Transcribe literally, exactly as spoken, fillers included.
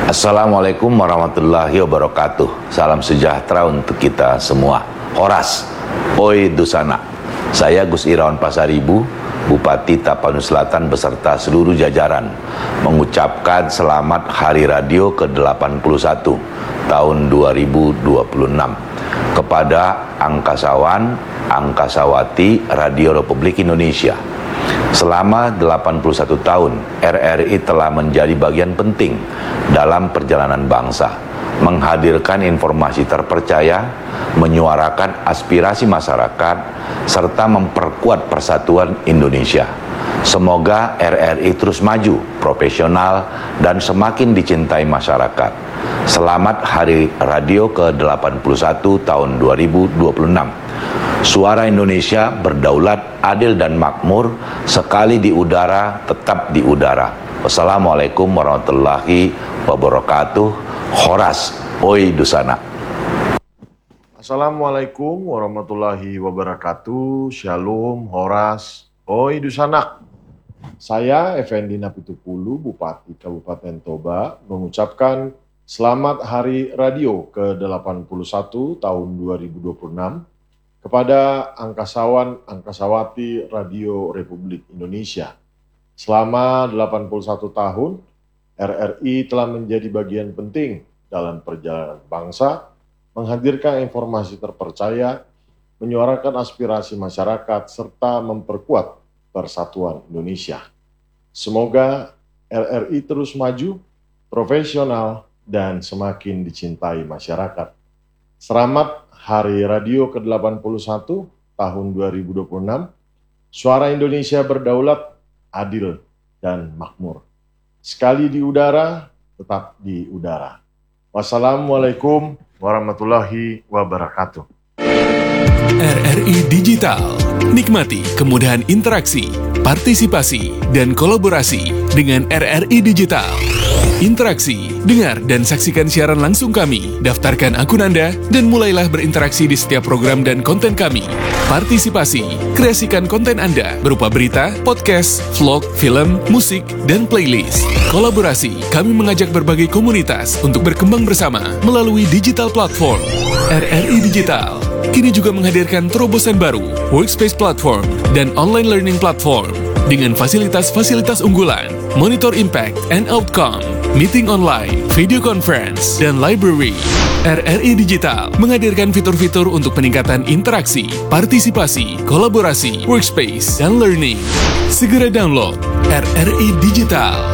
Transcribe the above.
Assalamualaikum warahmatullahi wabarakatuh. Salam sejahtera untuk kita semua. Horas, oi Dusana. Saya Gus Irawan Pasaribu, Bupati Tapanuli Selatan beserta seluruh jajaran mengucapkan selamat Hari Radio ke delapan puluh satu tahun dua ribu dua puluh enam kepada angkasawan, angkasawati Radio Republik Indonesia. Selama delapan puluh satu tahun, R R I telah menjadi bagian penting dalam perjalanan bangsa, menghadirkan informasi terpercaya, menyuarakan aspirasi masyarakat, serta memperkuat persatuan Indonesia. Semoga R R I terus maju, profesional, dan semakin dicintai masyarakat. Selamat Hari Radio ke delapan puluh satu tahun dua ribu dua puluh enam. Suara Indonesia berdaulat, adil dan makmur, sekali di udara, tetap di udara. Wassalamualaikum warahmatullahi wabarakatuh. Horas, oi Dusana. Assalamualaikum warahmatullahi wabarakatuh. Shalom, Horas, oi Dusana. Saya Effendi Napitupulu, Bupati Kabupaten Toba, mengucapkan selamat Hari Radio ke delapan puluh satu tahun dua ribu dua puluh enam kepada angkasawan, angkasawati Radio Republik Indonesia. Selama delapan puluh satu tahun, R R I telah menjadi bagian penting dalam perjalanan bangsa, menghadirkan informasi terpercaya, menyuarakan aspirasi masyarakat, serta memperkuat persatuan Indonesia. Semoga R R I terus maju, profesional, dan semakin dicintai masyarakat. Selamat Hari Radio ke delapan puluh satu tahun dua ribu dua puluh enam. Suara Indonesia berdaulat, adil, dan makmur. Sekali di udara, tetap di udara. Wassalamualaikum warahmatullahi wabarakatuh. R R I Digital. Nikmati kemudahan interaksi, partisipasi, dan kolaborasi dengan R R I Digital. Interaksi, dengar dan saksikan siaran langsung kami, daftarkan akun Anda, dan mulailah berinteraksi di setiap program dan konten kami. Partisipasi, kreasikan konten Anda berupa berita, podcast, vlog, film, musik, dan playlist. Kolaborasi, kami mengajak berbagai komunitas untuk berkembang bersama melalui digital platform. R R I Digital kini juga menghadirkan terobosan baru, workspace platform, dan online learning platform dengan fasilitas-fasilitas unggulan, monitor impact and outcome, meeting online, video conference, dan library. R R I Digital menghadirkan fitur-fitur untuk peningkatan interaksi, partisipasi, kolaborasi, workspace, dan learning. Segera download R R I Digital.